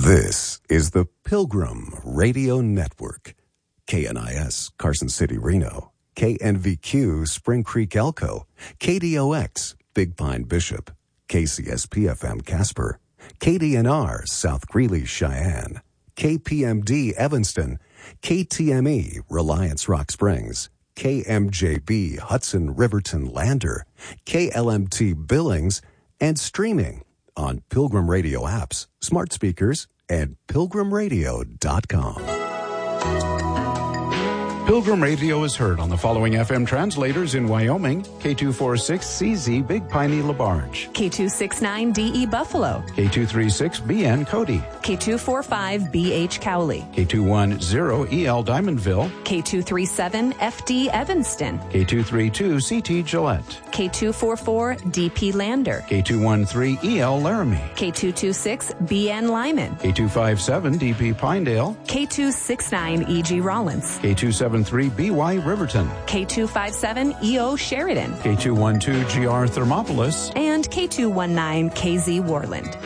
This is the Pilgrim Radio Network. KNIS, Carson City, Reno. KNVQ, Spring Creek, Elko. KDOX, Big Pine, Bishop. KCSP-FM, Casper. KDNR, South Greeley, Cheyenne. KPMD, Evanston. KTME, Reliance, Rock Springs. KMJB, Hudson, Riverton, Lander. KLMT, Billings. And streaming on Pilgrim Radio apps, smart speakers, and pilgrimradio.com. Pilgrim Radio is heard on the following FM translators in Wyoming: K246CZ Big Piney LaBarge, K269DE Buffalo, K236BN Cody, K245BH Cowley, K210EL Diamondville, K237FD Evanston, K232CT Gillette, K244DP Lander, K213EL Laramie, K226BN Lyman, K257DP Pinedale, K269EG Rollins, K273BY Riverton, K257EO Sheridan, K212GR Thermopolis, and K219KZ Warland.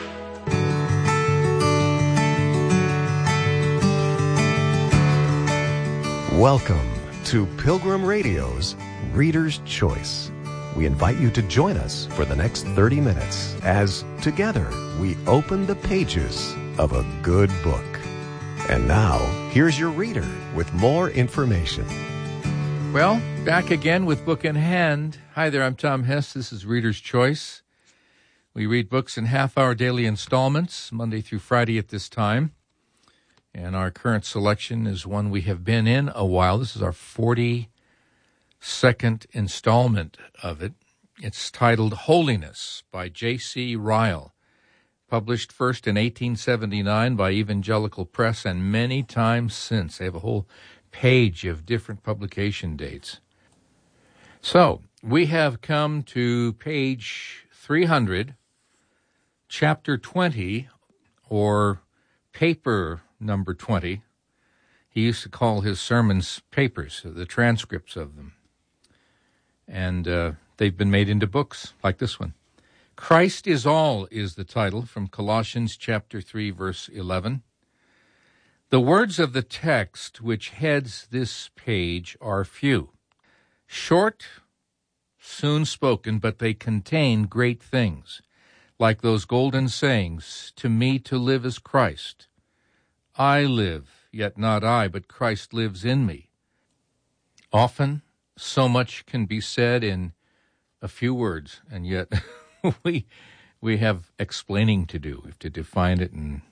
Welcome to Pilgrim Radio's Reader's Choice. We invite you to join us for the next 30 minutes as together we open the pages of a good book. And now, here's your reader with more information. Well, back again with Book in Hand. Hi there, I'm Tom Hess. This is Reader's Choice. We read books in half-hour daily installments, Monday through Friday at this time. And our current selection is one we have been in a while. This is our 42nd installment of it. It's titled Holiness by J.C. Ryle, published first in 1879 by Evangelical Press and many times since. They have a whole page of different publication dates. So, we have come to page 300, chapter 20, or paper number 20. He used to call his sermons papers, the transcripts of them. And they've been made into books like this one. Christ is All is the title, from Colossians chapter 3, verse 11. The words of the text which heads this page are few, short, soon spoken, but they contain great things, like those golden sayings, "To me to live is Christ. I live, yet not I, but Christ lives in me." Often, so much can be said in a few words, and yet we have explaining to do. We have to define it and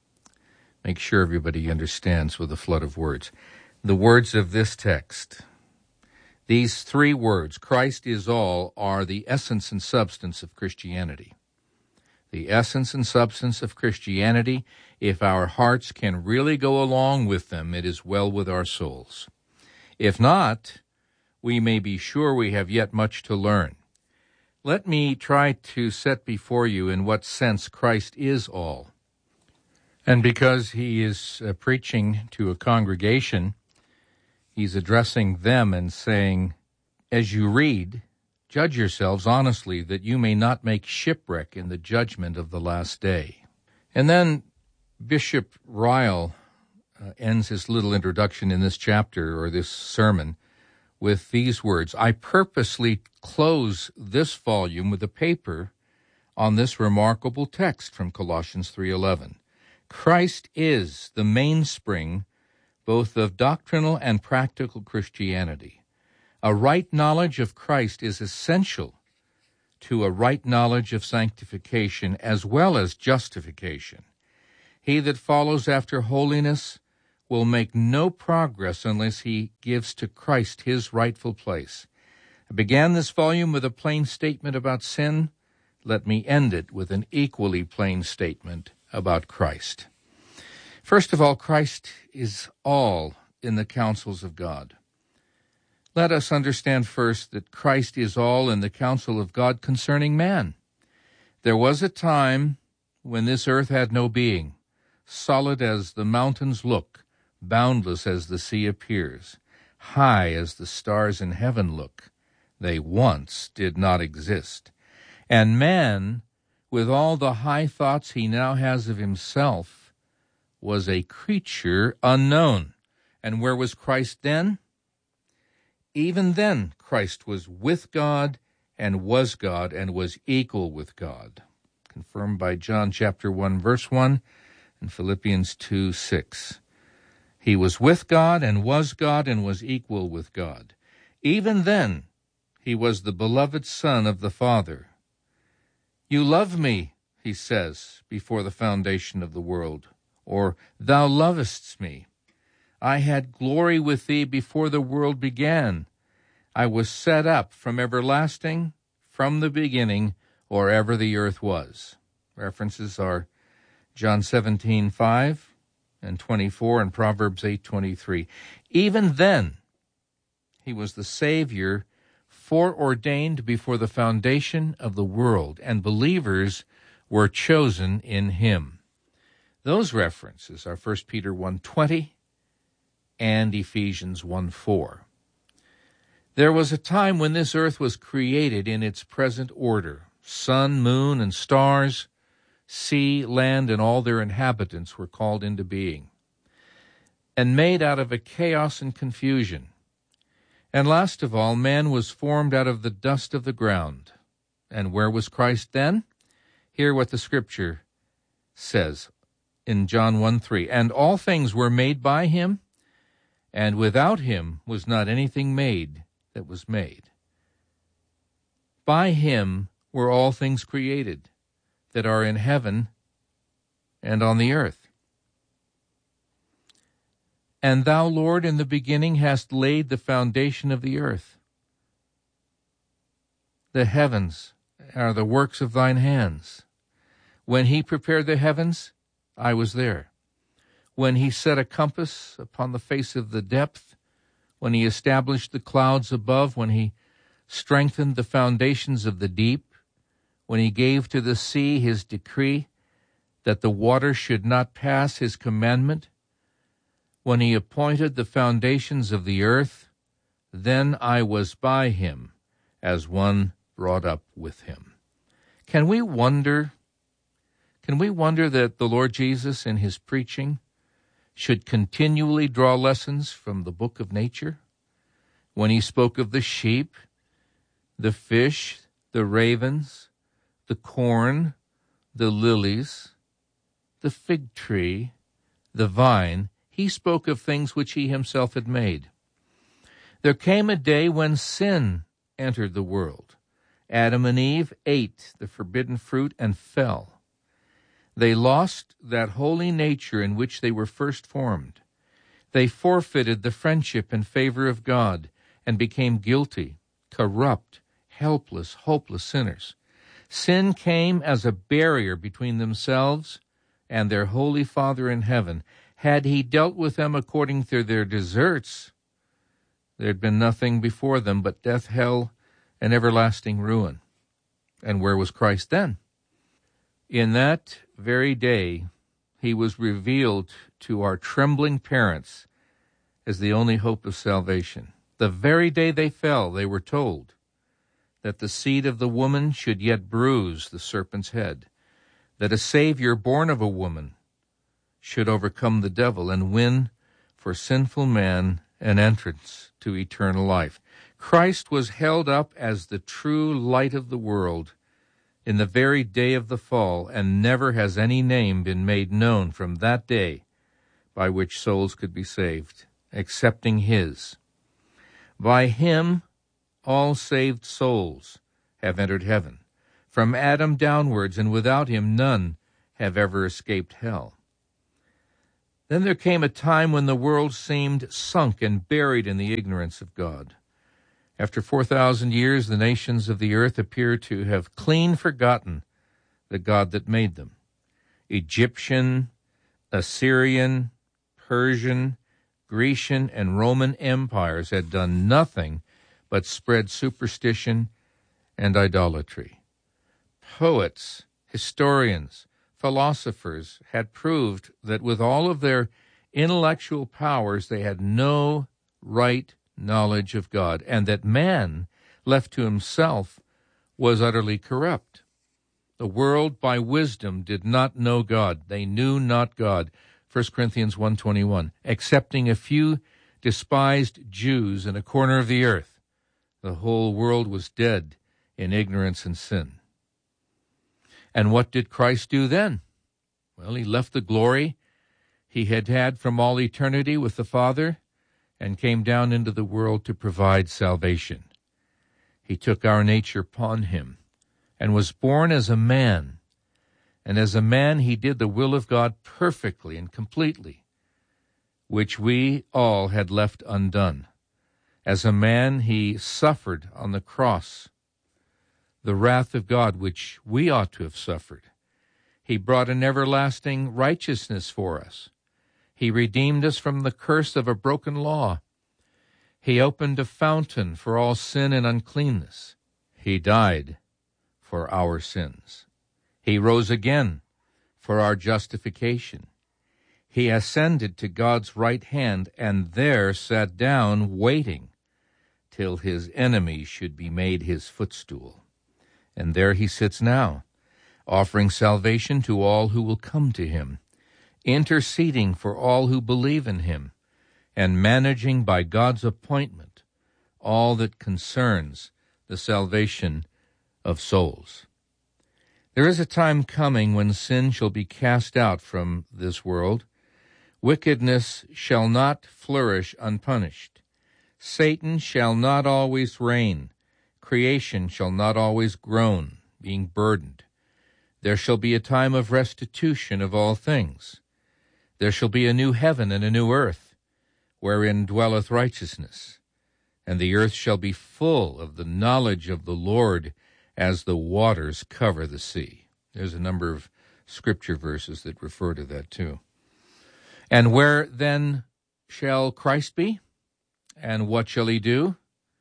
make sure everybody understands with a flood of words. The words of this text, these three words, Christ is all, are the essence and substance of Christianity. The essence and substance of Christianity. If our hearts can really go along with them, it is well with our souls. If not, we may be sure we have yet much to learn. Let me try to set before you in what sense Christ is all. And because he is preaching to a congregation, he's addressing them and saying, as you read, judge yourselves honestly, that you may not make shipwreck in the judgment of the last day. And then Bishop Ryle ends his little introduction in this chapter, or this sermon, with these words: I purposely close this volume with a paper on this remarkable text from Colossians 3:11. Christ is the mainspring both of doctrinal and practical Christianity. A right knowledge of Christ is essential to a right knowledge of sanctification as well as justification. He that follows after holiness will make no progress unless he gives to Christ his rightful place. I began this volume with a plain statement about sin. Let me end it with an equally plain statement about Christ. First of all, Christ is all in the counsels of God. Let us understand first that Christ is all in the counsel of God concerning man. There was a time when this earth had no being, solid as the mountains look, boundless as the sea appears, high as the stars in heaven look. They once did not exist. And man, with all the high thoughts he now has of himself, was a creature unknown. And where was Christ then? Even then, Christ was with God and was equal with God. Confirmed by John chapter 1, verse 1, and Philippians 2, 6. He was with God and was equal with God. Even then, he was the beloved Son of the Father. You love me, he says, before the foundation of the world, or thou lovest me. I had glory with thee before the world began. I was set up from everlasting, from the beginning, or ever the earth was. References are John 17:5 and 24 and Proverbs 8:23. Even then, he was the Savior foreordained before the foundation of the world, and believers were chosen in him. Those references are 1 Peter 1:20 and Ephesians 1:4. There was a time when this earth was created in its present order. Sun, moon, and stars, sea, land, and all their inhabitants were called into being, and made out of a chaos and confusion. And last of all, man was formed out of the dust of the ground. And where was Christ then? Hear what the Scripture says in John 1:3. And all things were made by him, and without him was not anything made that was made. By him were all things created that are in heaven and on the earth. And thou, Lord, in the beginning hast laid the foundation of the earth. The heavens are the works of thine hands. When he prepared the heavens, I was there. When he set a compass upon the face of the depth, when he established the clouds above, when he strengthened the foundations of the deep, when he gave to the sea his decree that the water should not pass his commandment, when he appointed the foundations of the earth, then I was by him as one brought up with him. Can we wonder that the Lord Jesus in his preaching should continually draw lessons from the book of nature? When he spoke of the sheep, the fish, the ravens, the corn, the lilies, the fig tree, the vine, he spoke of things which he himself had made. There came a day when sin entered the world. Adam and Eve ate the forbidden fruit and fell. They lost that holy nature in which they were first formed. They forfeited the friendship and favor of God and became guilty, corrupt, helpless, hopeless sinners. Sin came as a barrier between themselves and their holy Father in heaven. Had he dealt with them according to their deserts, there had been nothing before them but death, hell, and everlasting ruin. And where was Christ then? In that very day, he was revealed to our trembling parents as the only hope of salvation. The very day they fell, they were told that the seed of the woman should yet bruise the serpent's head, that a Savior born of a woman should overcome the devil and win for sinful man an entrance to eternal life. Christ was held up as the true light of the world in the very day of the fall, and never has any name been made known from that day by which souls could be saved, excepting his. By him all saved souls have entered heaven, from Adam downwards, and without him none have ever escaped hell. Then there came a time when the world seemed sunk and buried in the ignorance of God. After 4,000 years, the nations of the earth appear to have clean forgotten the God that made them. Egyptian, Assyrian, Persian, Grecian, and Roman empires had done nothing but spread superstition and idolatry. Poets, historians, philosophers had proved that with all of their intellectual powers, they had no right knowledge of God, and that man, left to himself, was utterly corrupt. The world by wisdom did not know God. They knew not God, 1 Corinthians 1:21, excepting a few despised Jews in a corner of the earth, the whole world was dead in ignorance and sin. And what did Christ do then? Well, he left the glory he had had from all eternity with the Father and came down into the world to provide salvation. He took our nature upon him and was born as a man. And as a man, he did the will of God perfectly and completely, which we all had left undone. As a man, he suffered on the cross the wrath of God, which we ought to have suffered. He brought an everlasting righteousness for us. He redeemed us from the curse of a broken law. He opened a fountain for all sin and uncleanness. He died for our sins. He rose again for our justification. He ascended to God's right hand and there sat down waiting till his enemies should be made his footstool. And there he sits now, offering salvation to all who will come to him, interceding for all who believe in him, and managing by God's appointment all that concerns the salvation of souls. There is a time coming when sin shall be cast out from this world. Wickedness shall not flourish unpunished. Satan shall not always reign. Creation shall not always groan, being burdened. There shall be a time of restitution of all things. There shall be a new heaven and a new earth, wherein dwelleth righteousness. And the earth shall be full of the knowledge of the Lord as the waters cover the sea. There's a number of scripture verses that refer to that too. And where then shall Christ be? And what shall he do?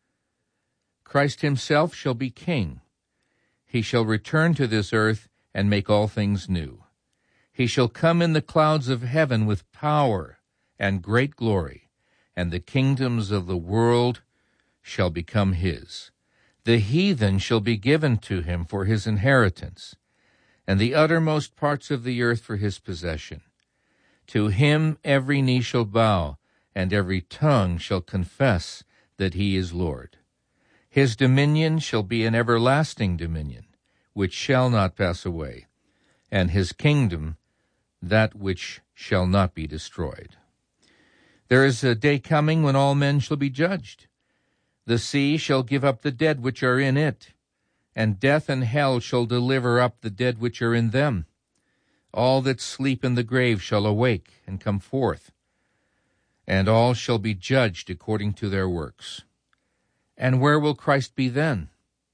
Christ himself shall be king. He shall return to this earth and make all things new. He shall come in the clouds of heaven with power and great glory, and the kingdoms of the world shall become his. The heathen shall be given to him for his inheritance, and the uttermost parts of the earth for his possession. To him every knee shall bow, and every tongue shall confess that he is Lord. His dominion shall be an everlasting dominion, which shall not pass away, and his kingdom that which shall not be destroyed. There is a day coming when all men shall be judged. The sea shall give up the dead which are in it, and death and hell shall deliver up the dead which are in them. All that sleep in the grave shall awake and come forth, and all shall be judged according to their works. And where will Christ be then?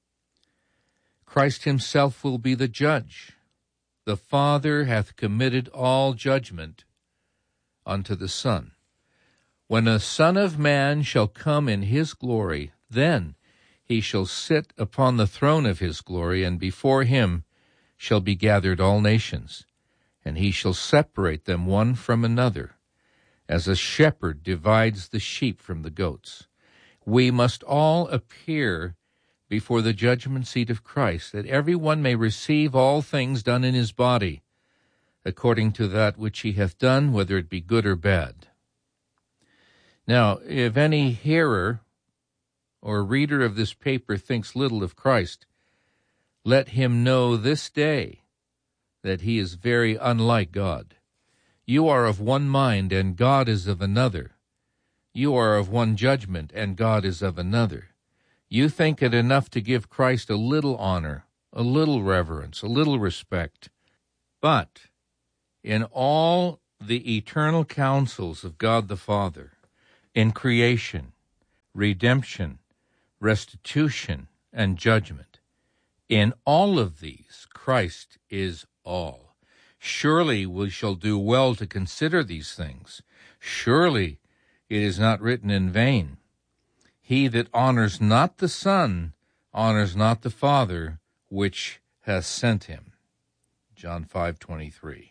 Christ himself will be the judge. The Father hath committed all judgment unto the Son. When the Son of Man shall come in his glory, then he shall sit upon the throne of his glory, and before him shall be gathered all nations, and he shall separate them one from another, as a shepherd divides the sheep from the goats. We must all appear before the judgment seat of Christ, that every one may receive all things done in his body, according to that which he hath done, whether it be good or bad. Now, if any hearer or reader of this paper thinks little of Christ, let him know this day that he is very unlike God. You are of one mind, and God is of another. You are of one judgment, and God is of another. You think it enough to give Christ a little honor, a little reverence, a little respect. But in all the eternal counsels of God the Father, in creation, redemption, restitution, and judgment, in all of these, Christ is all. Surely we shall do well to consider these things. Surely it is not written in vain. He that honors not the Son honors not the Father which hath sent him. John 5:23.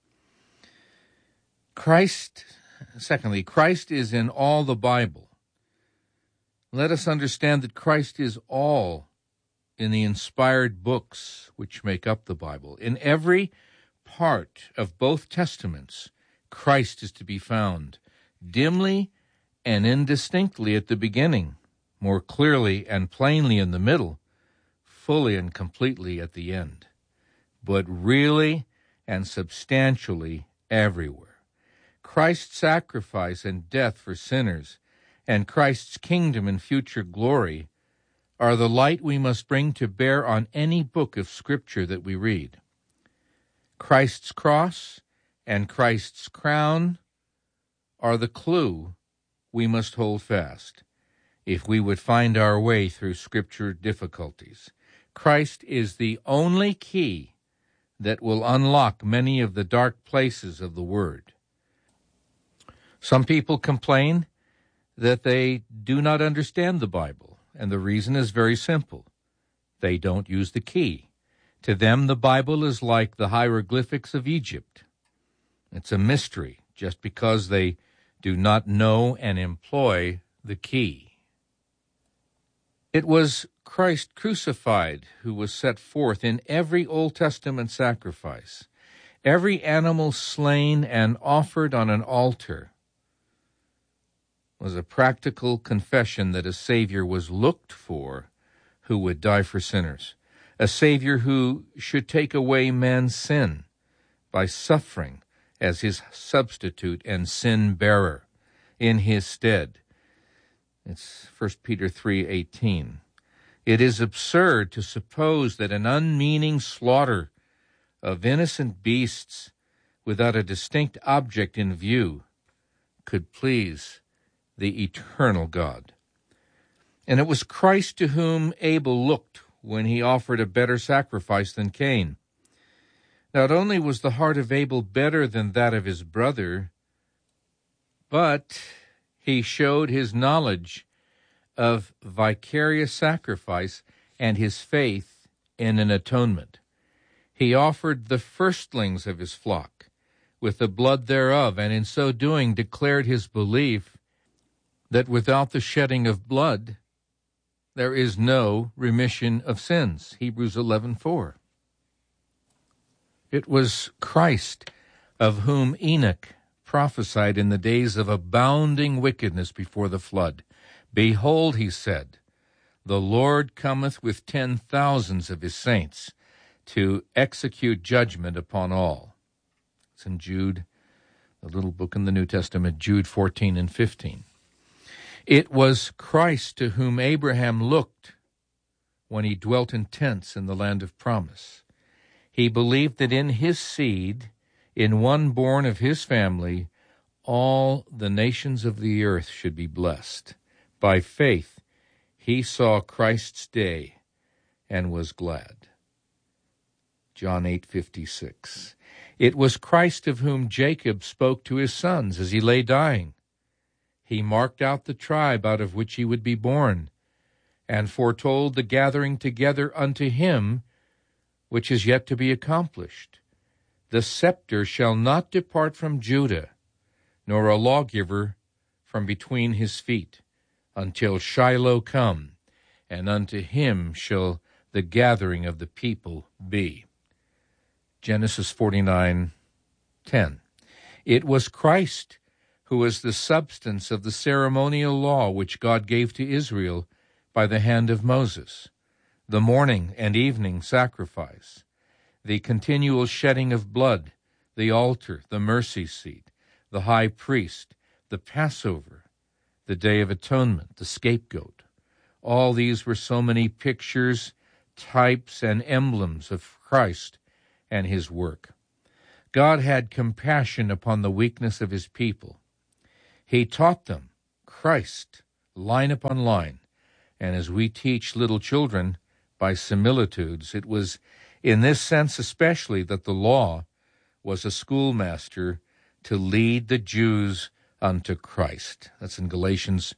Secondly, Christ is in all the Bible. Let us understand that Christ is all in the inspired books which make up the Bible. In every part of both Testaments, Christ is to be found, dimly and indistinctly at the beginning, more clearly and plainly in the middle, fully and completely at the end, but really and substantially everywhere. Christ's sacrifice and death for sinners and Christ's kingdom and future glory are the light we must bring to bear on any book of Scripture that we read. Christ's cross and Christ's crown are the clue we must hold fast if we would find our way through Scripture difficulties. Christ is the only key that will unlock many of the dark places of the Word. Some people complain that they do not understand the Bible, and the reason is very simple. They don't use the key. To them, the Bible is like the hieroglyphics of Egypt. It's a mystery just because they do not know and employ the key. It was Christ crucified who was set forth in every Old Testament sacrifice. Every animal slain and offered on an altar was a practical confession that a Savior was looked for who would die for sinners, a Savior who should take away man's sin by suffering as his substitute and sin-bearer in his stead. It's 1 Peter 3:18. It is absurd to suppose that an unmeaning slaughter of innocent beasts without a distinct object in view could please the eternal God. And it was Christ to whom Abel looked when he offered a better sacrifice than Cain. Not only was the heart of Abel better than that of his brother, but he showed his knowledge of vicarious sacrifice and his faith in an atonement. He offered the firstlings of his flock with the blood thereof, and in so doing declared his belief that without the shedding of blood there is no remission of sins. Hebrews 11:4. It was Christ of whom Enoch prophesied in the days of abounding wickedness before the flood. Behold, he said, the Lord cometh with 10,000s of his saints to execute judgment upon all. It's in Jude, the little book in the New Testament, Jude 14 and 15. It was Christ to whom Abraham looked when he dwelt in tents in the land of promise. He believed that in his seed, in one born of his family, all the nations of the earth should be blessed. By faith, he saw Christ's day and was glad. John 8:56. It was Christ of whom Jacob spoke to his sons as he lay dying. He marked out the tribe out of which he would be born, and foretold the gathering together unto him, which is yet to be accomplished. The scepter shall not depart from Judah, nor a lawgiver from between his feet, until Shiloh come, and unto him shall the gathering of the people be. Genesis 49:10. It was Christ who was the substance of the ceremonial law which God gave to Israel by the hand of Moses, the morning and evening sacrifice, the continual shedding of blood, the altar, the mercy seat, the high priest, the Passover, the Day of Atonement, the scapegoat. All these were so many pictures, types, and emblems of Christ and his work. God had compassion upon the weakness of his people. He taught them Christ, line upon line, and as we teach little children by similitudes, it was in this sense especially that the law was a schoolmaster to lead the Jews unto Christ. That's in Galatians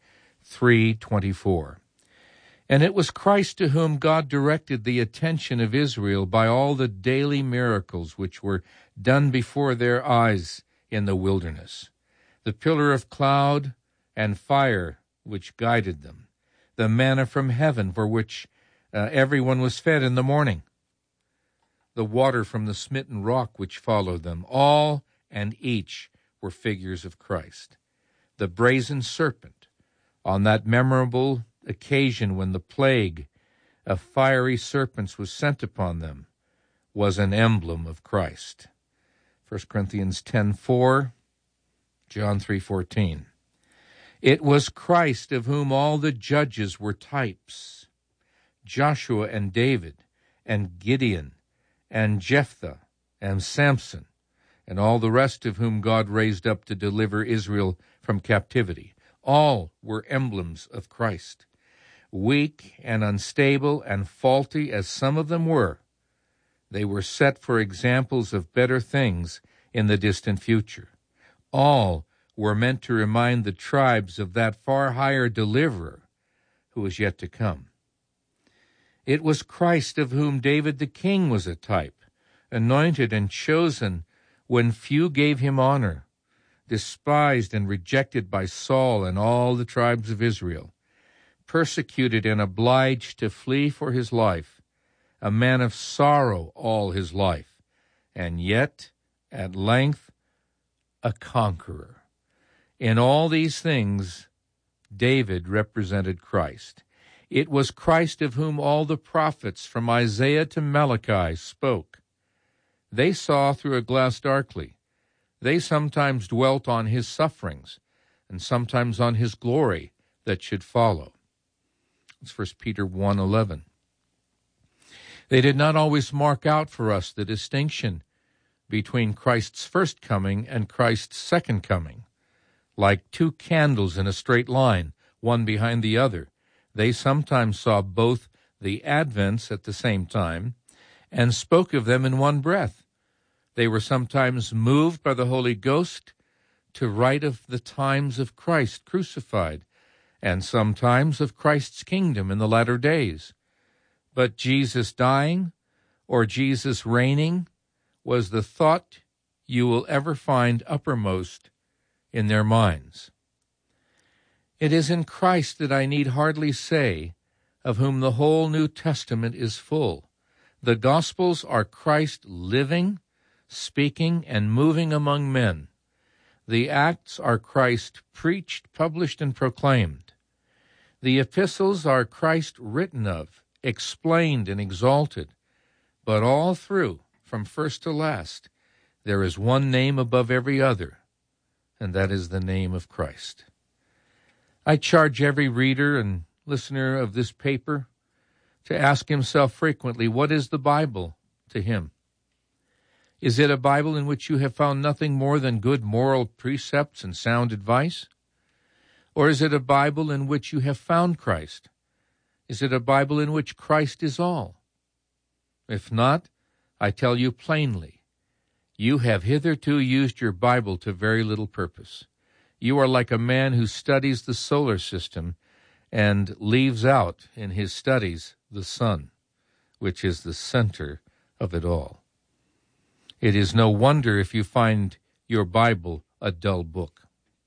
3:24. And it was Christ to whom God directed the attention of Israel by all the daily miracles which were done before their eyes in the wilderness. The pillar of cloud and fire which guided them, the manna from heaven for which everyone was fed in the morning, the water from the smitten rock which followed them, all and each were figures of Christ. The brazen serpent, on that memorable occasion when the plague of fiery serpents was sent upon them, was an emblem of Christ. 1 Corinthians 10:4, John 3:14. It was Christ of whom all the judges were types. Joshua and David and Gideon and Jephthah and Samson and all the rest of whom God raised up to deliver Israel from captivity. All were emblems of Christ. Weak and unstable and faulty as some of them were, they were set for examples of better things in the distant future. All were meant to remind the tribes of that far higher deliverer who was yet to come. It was Christ of whom David the king was a type, anointed and chosen when few gave him honor, despised and rejected by Saul and all the tribes of Israel, persecuted and obliged to flee for his life, a man of sorrow all his life, and yet, at length, a conqueror. In all these things, David represented Christ. It was Christ of whom all the prophets from Isaiah to Malachi spoke. They saw through a glass darkly. They sometimes dwelt on his sufferings, and sometimes on his glory that should follow. It's 1 Peter 1:11. They did not always mark out for us the distinction between Christ's first coming and Christ's second coming. Like two candles in a straight line, one behind the other, they sometimes saw both the advents at the same time and spoke of them in one breath. They were sometimes moved by the Holy Ghost to write of the times of Christ crucified, and sometimes of Christ's kingdom in the latter days. But Jesus dying or Jesus reigning was the thought you will ever find uppermost in their minds. It is in Christ that I need hardly say, of whom the whole New Testament is full. The Gospels are Christ living, speaking, and moving among men. The Acts are Christ preached, published, and proclaimed. The epistles are Christ written of, explained, and exalted. But all through, from first to last, there is one name above every other, and that is the name of Christ. I charge every reader and listener of this paper to ask himself frequently, what is the Bible to him? Is it a Bible in which you have found nothing more than good moral precepts and sound advice? Or is it a Bible in which you have found Christ? Is it a Bible in which Christ is all? If not, I tell you plainly, you have hitherto used your Bible to very little purpose. You are like a man who studies the solar system and leaves out in his studies the sun, which is the center of it all. It is no wonder if you find your Bible a dull book.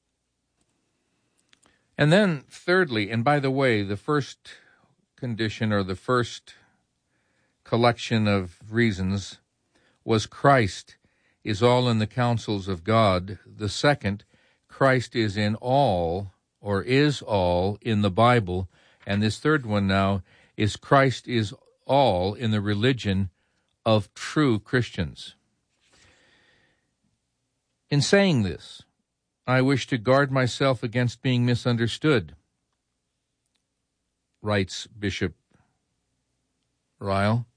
And then, thirdly, and by the way, the first condition or the first collection of reasons was Christ is all in the counsels of God. The second, Christ is in all, or is all, in the Bible. And this third one now is Christ is all in the religion of true Christians. In saying this, I wish to guard myself against being misunderstood, writes Bishop Ryle.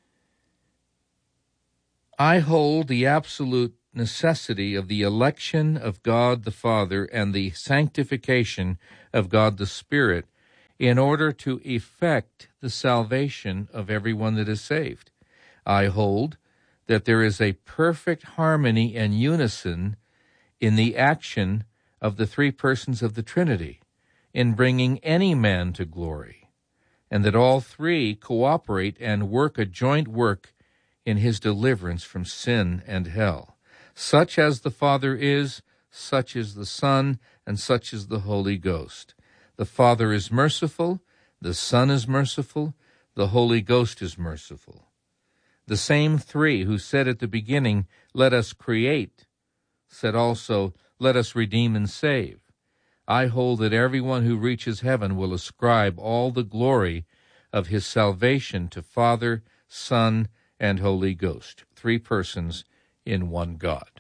I hold the absolute necessity of the election of God the Father and the sanctification of God the Spirit in order to effect the salvation of everyone that is saved. I hold that there is a perfect harmony and unison in the action of the three persons of the Trinity in bringing any man to glory, and that all three cooperate and work a joint work in his deliverance from sin and hell. Such as the Father is, such is the Son, and such is the Holy Ghost. The Father is merciful, the Son is merciful, the Holy Ghost is merciful. The same three who said at the beginning, "Let us create," said also, let us redeem and save. I hold that everyone who reaches heaven will ascribe all the glory of his salvation to Father, Son, and Holy Ghost, three persons in one God.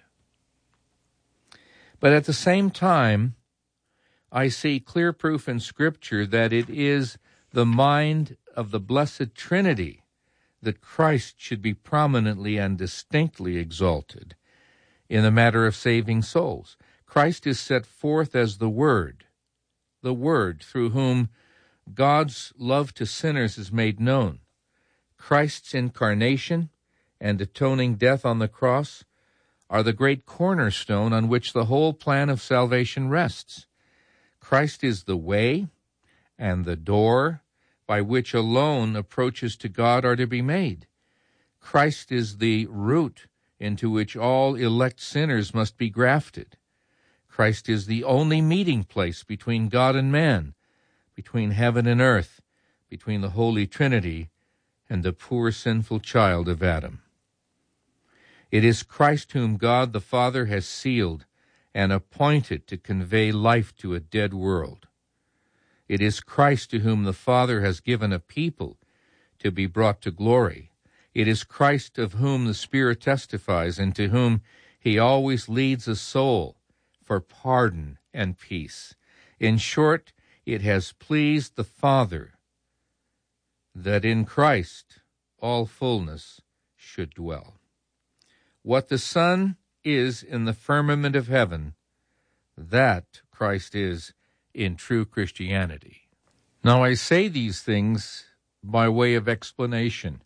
But at the same time, I see clear proof in Scripture that it is the mind of the Blessed Trinity that Christ should be prominently and distinctly exalted in the matter of saving souls. Christ is set forth as the Word through whom God's love to sinners is made known. Christ's incarnation and atoning death on the cross are the great cornerstone on which the whole plan of salvation rests. Christ is the way and the door by which alone approaches to God are to be made. Christ is the root into which all elect sinners must be grafted. Christ is the only meeting place between God and man, between heaven and earth, between the Holy Trinity and the poor sinful child of Adam. It is Christ whom God the Father has sealed and appointed to convey life to a dead world. It is Christ to whom the Father has given a people to be brought to glory. It is Christ of whom the Spirit testifies and to whom he always leads a soul for pardon and peace. In short, it has pleased the Father that in Christ all fullness should dwell. What the Son is in the firmament of heaven, that Christ is in true Christianity. Now I say these things by way of explanation.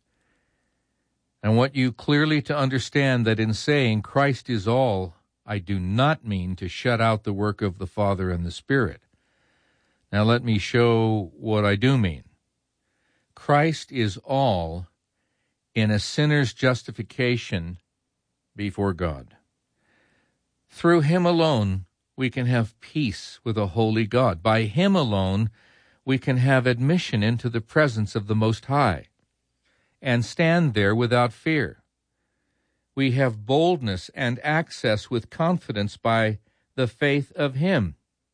I want you clearly to understand that in saying Christ is all, I do not mean to shut out the work of the Father and the Spirit. Now let me show what I do mean. Christ is all in a sinner's justification before God. Through him alone, we can have peace with a holy God. By him alone, we can have admission into the presence of the Most High and stand there without fear. We have boldness and access with confidence by the faith of him.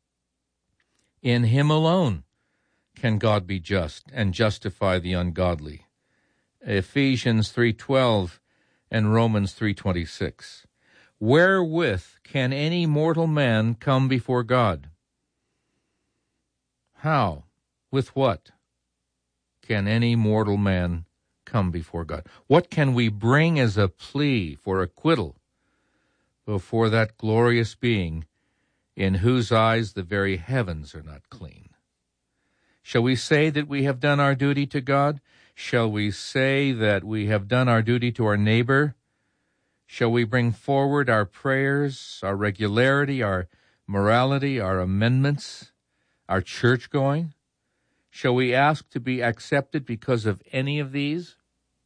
In him alone can God be just and justify the ungodly. Ephesians 3:12 and Romans 3:26. Wherewith can any mortal man come before God? How? With what can any mortal man come before God? What can we bring as a plea for acquittal before that glorious being in whose eyes the very heavens are not clean? Shall we say that we have done our duty to God? Shall we say that we have done our duty to our neighbor? Shall we bring forward our prayers, our regularity, our morality, our amendments, our church-going? Shall we ask to be accepted because of any of these?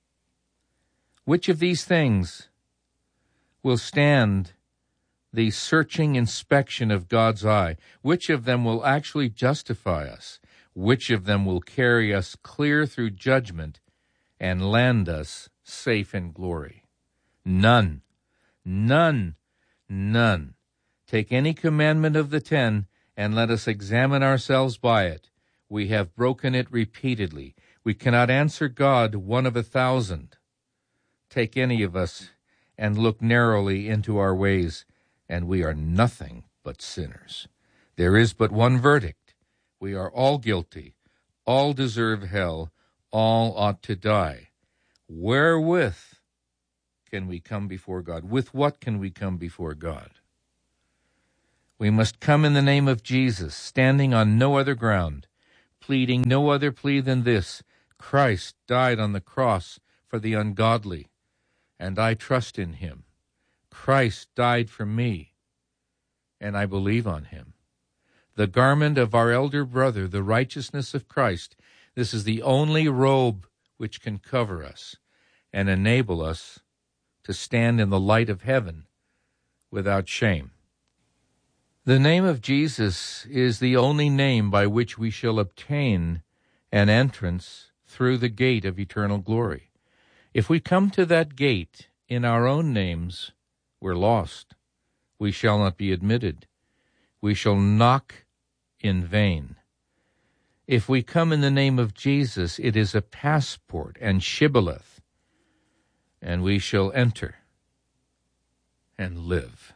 Which of these things will stand the searching inspection of God's eye? Which of them will actually justify us? Which of them will carry us clear through judgment and land us safe in glory? None. None. None. Take any commandment of the 10 and let us examine ourselves by it. We have broken it repeatedly. We cannot answer God 1 of 1,000. Take any of us and look narrowly into our ways, and we are nothing but sinners. There is but one verdict. We are all guilty. All deserve hell. All ought to die. Wherewith can we come before God? With what can we come before God? We must come in the name of Jesus, standing on no other ground, pleading no other plea than this: Christ died on the cross for the ungodly, and I trust in him. Christ died for me, and I believe on him. The garment of our elder brother, the righteousness of Christ, this is the only robe which can cover us and enable us to stand in the light of heaven without shame. The name of Jesus is the only name by which we shall obtain an entrance through the gate of eternal glory. If we come to that gate in our own names, we're lost. we shall not be admitted. We shall knock in vain. If we come in the name of Jesus, it is a passport and shibboleth, and we shall enter and live.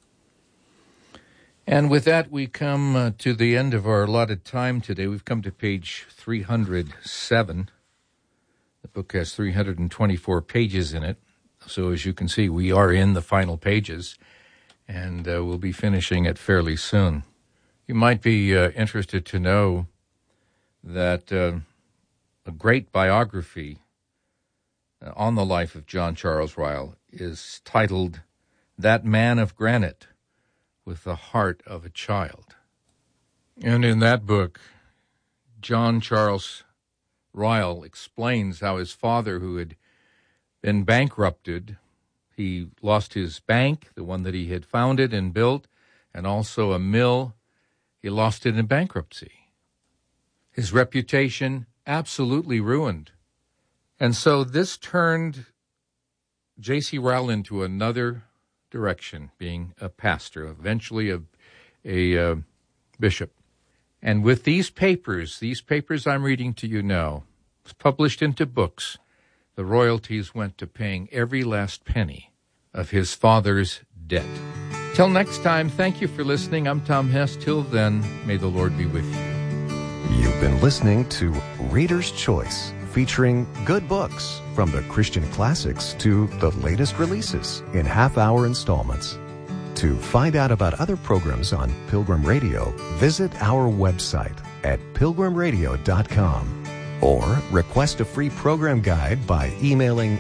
And with that, we come to the end of our allotted time today. We've come to page 307. The book has 324 pages in it. So as you can see, we are in the final pages, and we'll be finishing it fairly soon. You might be interested to know that a great biography on the life of John Charles Ryle is titled That Man of Granite with the Heart of a Child. And in that book, John Charles Ryle explains how his father, who had been bankrupted, he lost his bank, the one that he had founded and built, and also a mill. He lost it in bankruptcy. His reputation absolutely ruined. And so this turned J.C. Ryle into another direction, being a pastor, eventually a bishop. And with these papers I'm reading to you now, published into books, the royalties went to paying every last penny of his father's debt. Till next time, thank you for listening. I'm Tom Hess. Till then, may the Lord be with you. You've been listening to Reader's Choice, featuring good books from the Christian classics to the latest releases in half-hour installments. To find out about other programs on Pilgrim Radio, visit our website at pilgrimradio.com or request a free program guide by emailing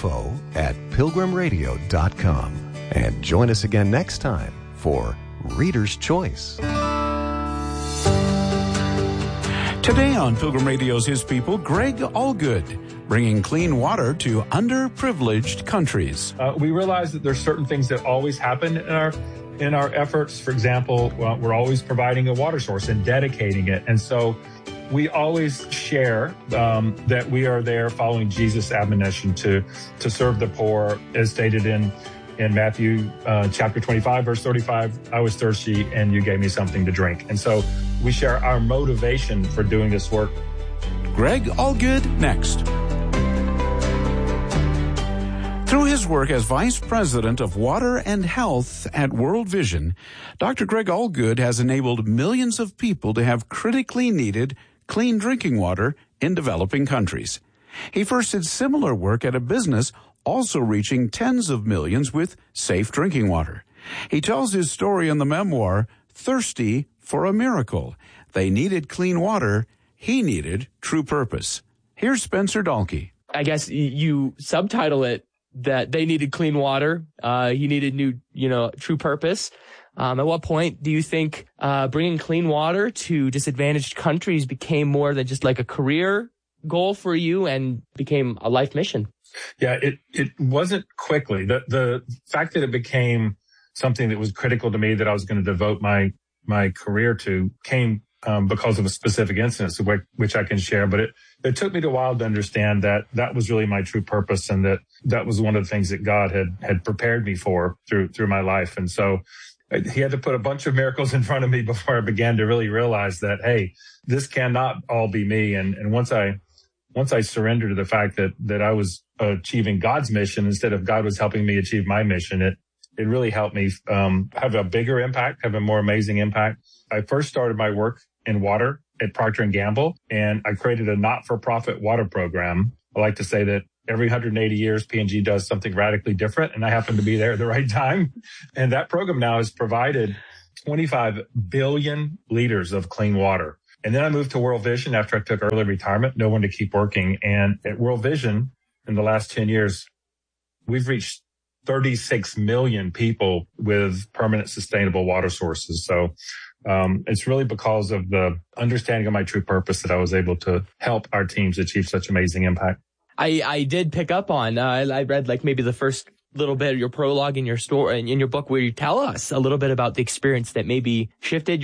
info@pilgrimradio.com. And join us again next time for Reader's Choice. Today on Pilgrim Radio's His People, Greg Allgood, bringing clean water to underprivileged countries. We realize that there's certain things that always happen in our efforts. For example, we're always providing a water source and dedicating it. And so we always share that we are there following Jesus' admonition to serve the poor, as stated in Matthew chapter 25, verse 35, I was thirsty and you gave me something to drink. And so we share our motivation for doing this work. Greg Allgood next. Through his work as Vice President of Water and Health at World Vision, Dr. Greg Allgood has enabled millions of people to have critically needed clean drinking water in developing countries. He first did similar work at a business also reaching tens of millions with safe drinking water. He tells his story in the memoir, Thirsty for a Miracle. They needed clean water. He needed true purpose. Here's Spencer Dahlke. I guess you subtitle it that they needed clean water. He needed true purpose. At what point do you think bringing clean water to disadvantaged countries became more than just like a career goal for you and became a life mission? Yeah, it wasn't quickly. The fact that it became something that was critical to me that I was going to devote my career to came because of a specific instance, which I can share. But it took me a while to understand that was really my true purpose, and that was one of the things that God had prepared me for through my life. And so he had to put a bunch of miracles in front of me before I began to really realize that, hey, this cannot all be me. And once I surrendered to the fact that I was achieving God's mission instead of God was helping me achieve my mission, it really helped me have a bigger impact, have a more amazing impact. I first started my work in water at Procter & Gamble, and I created a not-for-profit water program. I like to say that every 180 years, P&G does something radically different, and I happened to be there at the right time. And that program now has provided 25 billion liters of clean water. And then I moved to World Vision after I took early retirement, no one to keep working. And at World Vision, in the last 10 years, we've reached 36 million people with permanent sustainable water sources. So it's really because of the understanding of my true purpose that I was able to help our teams achieve such amazing impact. I did pick up on, I read like maybe the first little bit of your prologue in your story, in your book, where you tell us a little bit about the experience that maybe shifted